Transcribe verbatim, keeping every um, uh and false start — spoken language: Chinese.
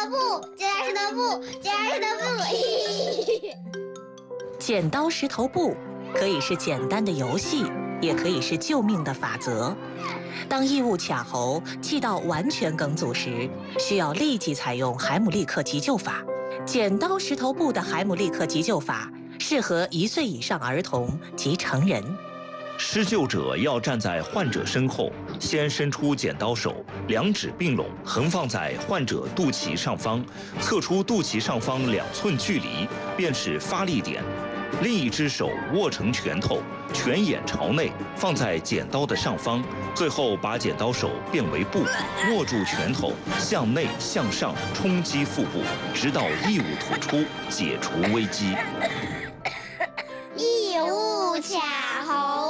布，剪刀石头布，剪刀石头布。 剪刀石头布可以是简单的游戏，也可以是救命的法则。当异物卡喉、气道完全梗阻时，需要立即采用海姆立克急救法。剪刀石头布的海姆立克急救法适合一岁以上儿童及成人。 施救者要站在患者身后，先伸出剪刀手，两指并拢，横放在患者肚脐上方，测出肚脐上方两寸距离，便是发力点。另一只手握成拳头，拳眼朝内，放在剪刀的上方，最后把剪刀手变为布，握住拳头，向内向上冲击腹部，直到异物吐出，解除危机。 异物卡。